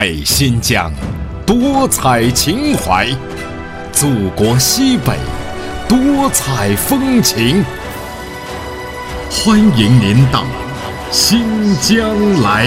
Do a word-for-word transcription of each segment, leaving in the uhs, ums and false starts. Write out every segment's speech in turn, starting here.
北新疆多彩情怀，祖国西北多彩风情。欢迎您到新疆来。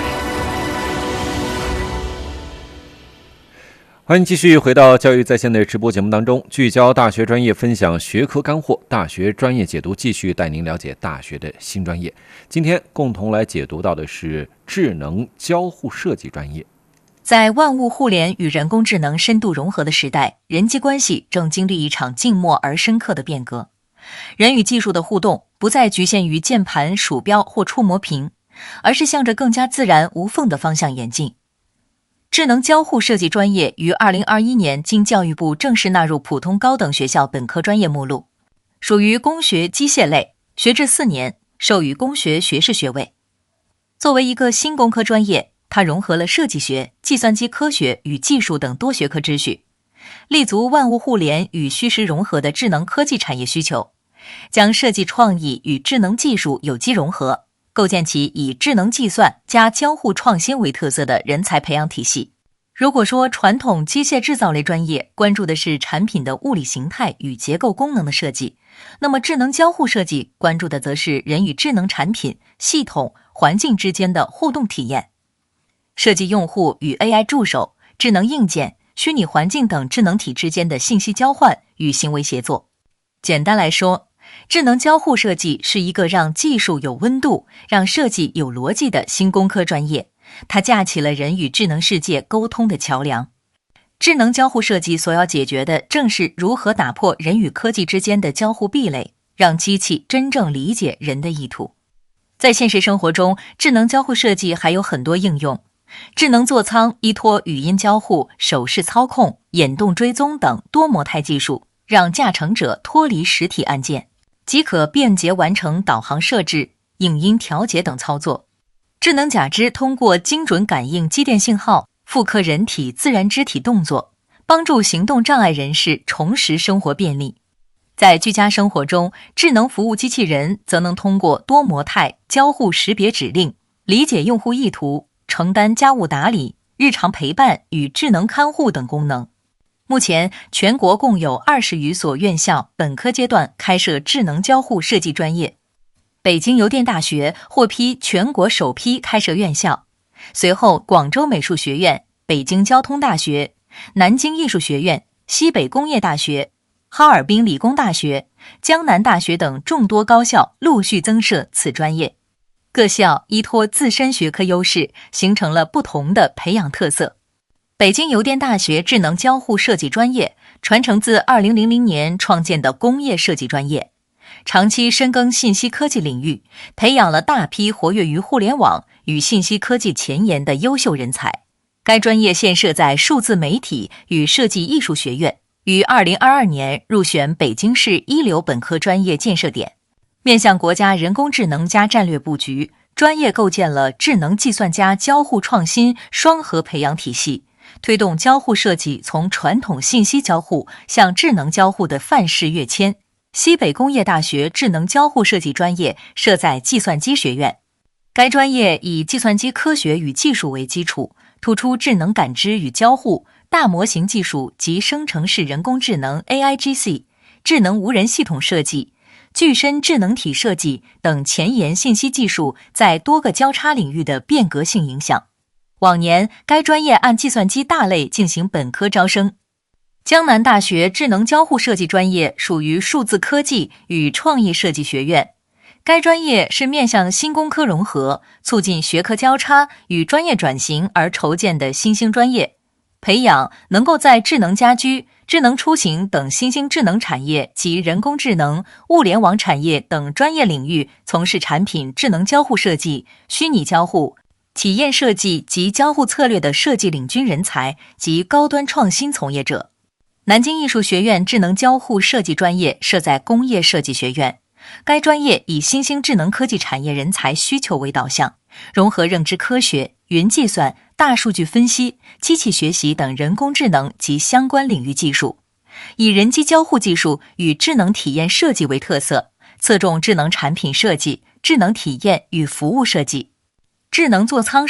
欢迎继续回到教育在线的直播节目当中，聚焦大学专业，分享学科干货，大学专业解读，继续带您了解大学的新专业。今天共同来解读到的是智能交互设计专业。 在万物互联与人工智能深度融合的时代，人际关系正经历一场静默而深刻的变革。人与技术的互动不再局限于键盘、鼠标或触摸屏，而是向着更加自然无缝的方向演进。智能交互设计专业于二零二一年经教育部正式纳入普通高等学校本科专业目录，属于工学机械类，学制四年，授予工学学士学位。作为一个新工科专业，它融合了设计学、计算机科学与技术等多学科知识，立足万物互联与虚实融合的智能科技产业需求，将设计创意与智能技术有机融合，构建起以智能计算加交互创新为特色的人才培养体系。如果说传统机械制造类专业关注的是产品的物理形态与结构功能的设计，那么智能交互设计关注的则是人与智能产品、系统、环境之间的互动体验。设计用户与 A I 助手、智能硬件、虚拟环境等智能体之间的信息交换与行为协作。简单来说，智能交互设计是一个让技术有温度、让设计有逻辑的新工科专业，它架起了人与智能世界沟通的桥梁。智能交互设计所要解决的正是如何打破人与科技之间的交互壁垒，让机器真正理解人的意图。在现实生活中，智能交互设计还有很多应用。智能座舱依托语音交互、手势操控、眼动追踪等多模态技术，让驾乘者脱离实体按键，即可便捷完成导航设置、影音调节等操作。智能假肢通过精准感应肌电信号，复刻人体自然肢体动作，帮助行动障碍人士重拾生活便利。在居家生活中，智能服务机器人则能通过多模态交互识别指令，理解用户意图，承担家务打理、日常陪伴与智能看护等功能。目前，全国共有二十余所院校本科阶段开设智能交互设计专业。北京邮电大学获批全国首批开设院校，随后广州美术学院、北京交通大学、南京艺术学院、西北工业大学、哈尔滨理工大学、江南大学等众多高校陆续增设此专业。各校依托自身学科优势，形成了不同的培养特色。北京邮电大学智能交互设计专业传承自二零零零年创建的工业设计专业，长期深耕信息科技领域，培养了大批活跃于互联网与信息科技前沿的优秀人才。该专业现设在数字媒体与设计艺术学院，于二零二二年入选北京市一流本科专业建设点。面向国家人工智能加战略布局，专业构建了智能计算加交互创新双核培养体系，推动交互设计从传统信息交互向智能交互的范式跃迁。西北工业大学智能交互设计专业设在计算机学院，该专业以计算机科学与技术为基础，突出智能感知与交互、大模型技术及生成式人工智能 A I G C、智能无人系统设计、具身智能体设计等前沿信息技术在多个交叉领域的变革性影响。往年，该专业按计算机大类进行本科招生。江南大学智能交互设计专业属于数字科技与创意设计学院，该专业是面向新工科融合、促进学科交叉与专业转型而筹建的新兴专业，培养能够在智能家居、智能出行等新兴智能产业及人工智能、物联网产业等专业领域从事产品智能交互设计、虚拟交互、体验设计及交互策略的设计领军人才及高端创新从业者。南京艺术学院智能交互设计专业设在工业设计学院，该专业以新兴智能科技产业人才需求为导向，融合认知科学、云计算、大数据分析、机器学习等人工智能及相关领域技术，以人机交互技术与智能体验设计为特色，侧重智能产品设计、智能体验与服务设计。智能座舱